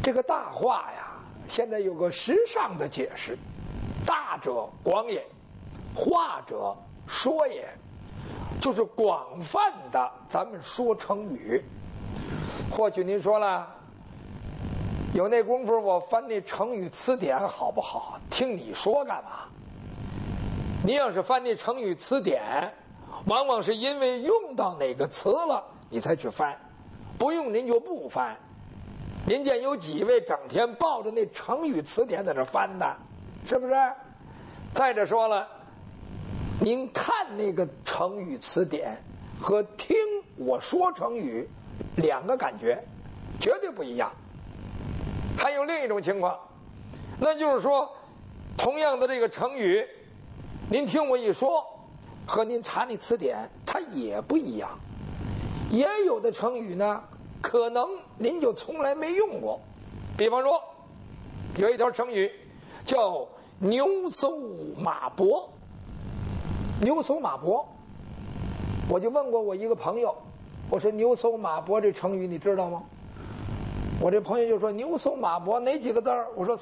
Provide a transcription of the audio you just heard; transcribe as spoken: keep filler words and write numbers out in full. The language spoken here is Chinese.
这个大话呀，现在有个时尚的解释：大者广也，话者说也，就是广泛的咱们说成语。或许您说了，有那功夫我翻那成语词典好不好？听你说干嘛？您要是翻那成语词典，往往是因为用到哪个词了你才去翻，不用您就不翻。您见有几位整天抱着那成语词典在这翻的，是不是？再者说了，您看那个成语词典和听我说成语两个感觉绝对不一样。还有另一种情况，那就是说同样的这个成语，您听我一说和您查那词典它也不一样。也有的成语呢可能您就从来没用过。比方说有一条成语叫牛搜马搏。牛搜马搏，我就问过我一个朋友，我说牛搜马搏这成语你知道吗？我这朋友就说牛搜马搏哪几个字儿？我说